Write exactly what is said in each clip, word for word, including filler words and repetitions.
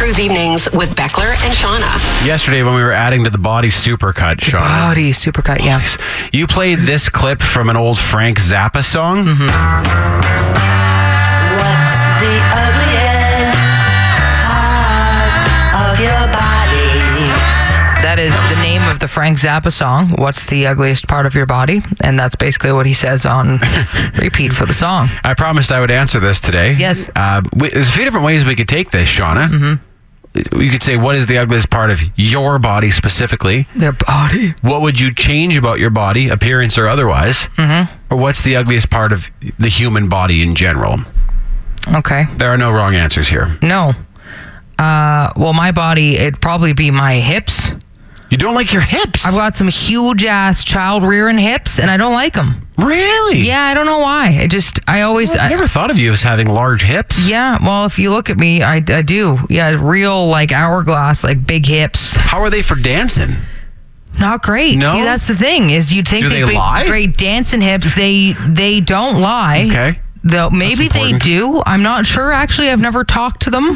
Cruise Evenings with Beckler and Shauna. Yesterday when we were adding to the body supercut, Shauna. Body supercut, yeah. You played this clip from an old Frank Zappa song. Mm-hmm. What's the ugliest part of your body? That is the name of the Frank Zappa song, What's the Ugliest Part of Your Body? And that's basically what he says on repeat for the song. I promised I would answer this today. Yes. Uh, we, there's a few different ways we could take this, Shauna. Mm-hmm. You could say, what is the ugliest part of your body specifically? Their body. What would you change about your body, appearance or otherwise? Mm-hmm. Or what's the ugliest part of the human body in general? Okay. There are no wrong answers here. No. Uh, well, my body, it'd probably be my hips. You don't like your hips? I've got some huge ass child rearing hips, and I don't like them. Really? Yeah, I don't know why. I just, I always. I never thought of you as having large hips. Yeah, well, if you look at me, I, I do. Yeah, real, like, hourglass, like, big hips. How are they for dancing? Not great. No? See, that's the thing, is you'd think Do they'd they be lie? great dancing hips. They they don't lie. Okay. Though maybe they important. do. I'm not sure, actually. I've never talked to them.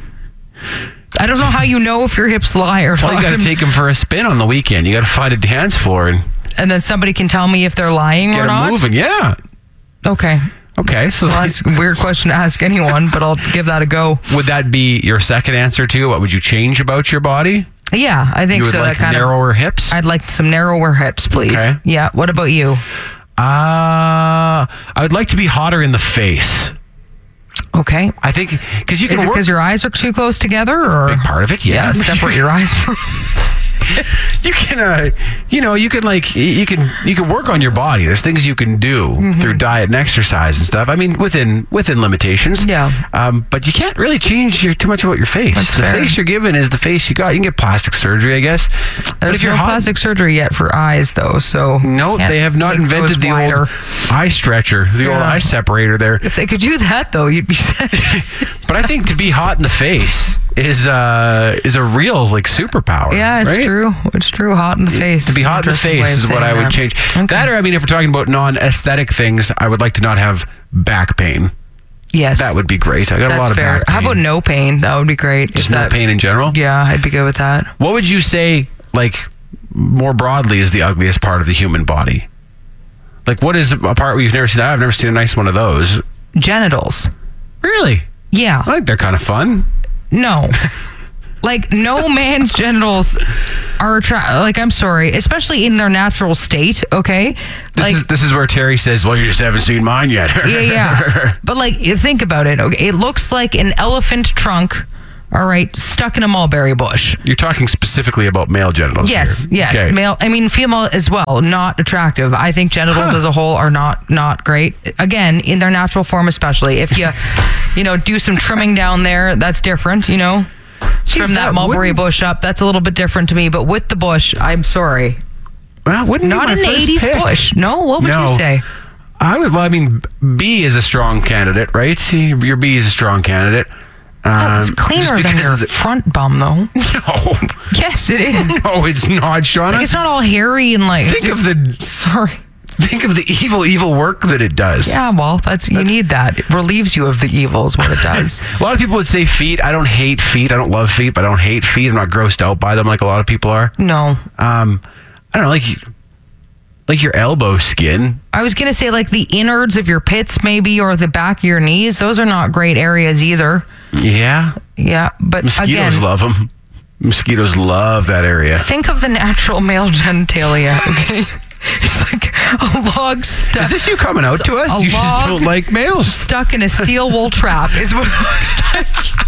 I don't know how you know if your hips lie or Well, not. you got to take them for a spin on the weekend. You got to find a dance floor and And then somebody can tell me if they're lying get or them not. moving. Yeah. Okay. Okay. So Well, that's a weird question to ask anyone, but I'll give that a go. would that be your second answer too? What would you change about your body? Yeah, I think You would so. like that kind narrower hips? of. I'd like some narrower hips, please. Okay. Yeah. What about you? Uh, I would like to be hotter in the face. Okay. I think because you can Is it work because your eyes are too close together, or big part of it. Yeah. yeah, separate your eyes? You can, uh, you know, you can like, you can, you can work on your body. There's things you can do Mm-hmm. through diet and exercise and stuff. I mean, within within limitations. Yeah. Um, but you can't really change your, too much about your face. That's the fair. face you're given is the face you got. You can get plastic surgery, I guess. But There's if you're no hot, plastic surgery yet for eyes, though. So no, can't they have not make invented those the wider. old eye stretcher, the old Yeah. eye separator there. If they could do that, though, you'd be set. But I think to be hot in the face is uh is a real like superpower. Yeah, it's right? true. It's true. Hot in the face. To be hot in the face is what I would change. Okay. That, or I mean, if we're talking about non-aesthetic things, I would like to not have back pain. Yes. That would be great. I got a That's lot of fair. back pain. How about no pain? That would be great. Just If no that- pain in general? Yeah, I'd be good with that. What would you say, like, more broadly is the ugliest part of the human body? Like, what is a part we've never seen? I've never seen a nice one of those. Genitals. Really? Yeah. I think they're kind of fun. No. Like, no man's genitals are attra- like, I'm sorry, especially in their natural state, okay? This Like, is this is where Terry says, well, you just haven't seen mine yet. yeah, yeah. But, like, you think about it, okay? It looks like an elephant trunk, all right, stuck in a mulberry bush. You're talking specifically about male genitals Yes, here. yes. Okay. Male, I mean, female as well, not attractive. I think genitals Huh. as a whole are not not great. Again, in their natural form, especially. If you, you know, do some trimming down there, that's different, you know? Trim that, that mulberry wouldn't- bush up, that's a little bit different to me. But with the bush, I'm sorry. Well, wouldn't be Not my an first eighties pick. bush. No, what would No. you say? I would. Well, I mean, B is a strong candidate, right? Your B is a strong candidate. Oh, it's Um, cleaner just than because your of the- front bum, though. No, Yes, it is. no, it's not, Shauna. Like, it's not all hairy and like. think of the Sorry. think of the evil, evil work that it does. Yeah, well, that's you need that. It relieves you of the evil, is what it does. A lot of people would say feet. I don't hate feet. I don't love feet, but I don't hate feet. I'm not grossed out by them like a lot of people are. No. Um, I don't know, like like your elbow skin. I was going to say like the innards of your pits maybe or the back of your knees. Those are not great areas either. Yeah, Yeah, but mosquitoes again, love them. Mosquitoes love that area. think of the natural male genitalia, okay? It's like a log stuck. Is this you coming out to us? A You just log don't like males. stuck in a steel wool trap is what it looks like.